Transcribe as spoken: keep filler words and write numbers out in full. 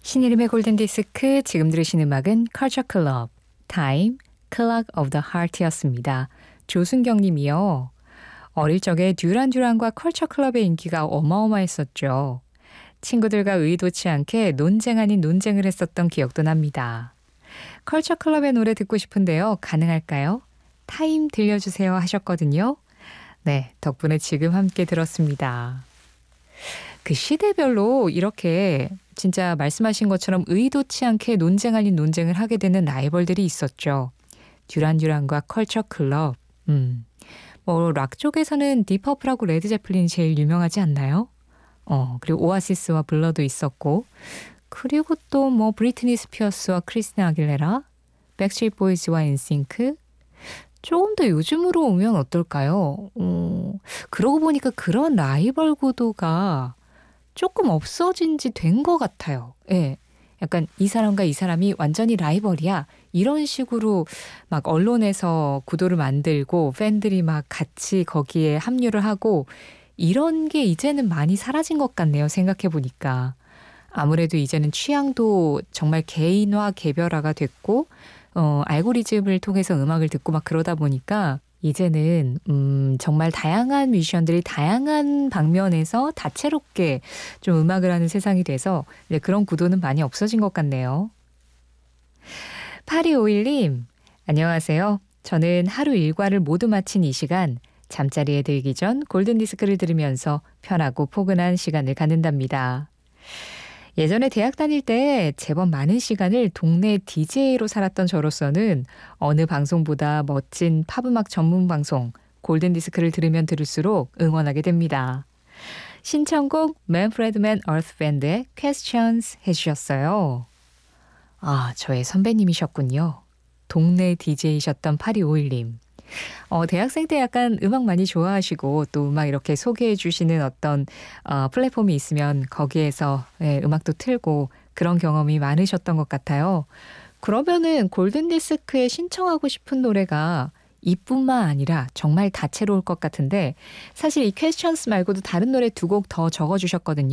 신이름의 골든디스크, 지금 들으신 음악은 Culture Club, Time, Clock of the Heart였습니다. 조순경 님이요. 어릴 적에 듀란듀란과 컬처 클럽의 인기가 어마어마했었죠. 친구들과 의도치 않게 논쟁 아닌 논쟁을 했었던 기억도 납니다. 컬처 클럽의 노래 듣고 싶은데요. 가능할까요? 타임 들려주세요 하셨거든요. 네, 덕분에 지금 함께 들었습니다. 그 시대별로 이렇게 진짜 말씀하신 것처럼 의도치 않게 논쟁 아닌 논쟁을 하게 되는 라이벌들이 있었죠. 듀란듀란과 컬처 클럽. 음. 뭐 락 쪽에서는 디퍼플하고 레드제플린이 제일 유명하지 않나요? 어, 그리고 오아시스와 블러도 있었고, 그리고 또 뭐 브리트니 스피어스와 크리스티나 아길레라, 백스트리트 보이즈와 엔싱크. 조금 더 요즘으로 오면 어떨까요? 어, 그러고 보니까 그런 라이벌 구도가 조금 없어진 지 된 것 같아요. 예. 약간 이 사람과 이 사람이 완전히 라이벌이야. 이런 식으로 막 언론에서 구도를 만들고 팬들이 막 같이 거기에 합류를 하고 이런 게 이제는 많이 사라진 것 같네요. 생각해 보니까. 아무래도 이제는 취향도 정말 개인화, 개별화가 됐고 어, 알고리즘을 통해서 음악을 듣고 막 그러다 보니까 이제는 음, 정말 다양한 뮤지션들이 다양한 방면에서 다채롭게 좀 음악을 하는 세상이 돼서 네, 그런 구도는 많이 없어진 것 같네요. 팔이오일 님, 안녕하세요. 저는 하루 일과를 모두 마친 이 시간 잠자리에 들기 전 골든디스크를 들으면서 편하고 포근한 시간을 갖는답니다. 예전에 대학 다닐 때 제법 많은 시간을 동네 디제이로 살았던 저로서는 어느 방송보다 멋진 팝음악 전문 방송 골든디스크를 들으면 들을수록 응원하게 됩니다. 신청곡 맨프레드맨 얼스 밴드의 Questions 해주셨어요. 아, 저의 선배님이셨군요. 동네 디제이셨던 팔이오일 님. 어, 대학생 때 약간 음악 많이 좋아하시고 또 음악 이렇게 소개해 주시는 어떤 어, 플랫폼이 있으면 거기에서 예, 음악도 틀고 그런 경험이 많으셨던 것 같아요. 그러면은 골든디스크에 신청하고 싶은 노래가 이뿐만 아니라 정말 다채로울 것 같은데 사실 이 퀘스천스 말고도 다른 노래 두 곡 더 적어주셨거든요.